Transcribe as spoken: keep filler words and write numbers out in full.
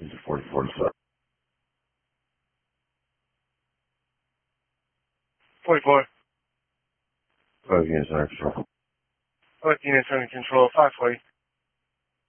He's a forty-four to seven. forty-four. Five units under control. Five units under control. five forty.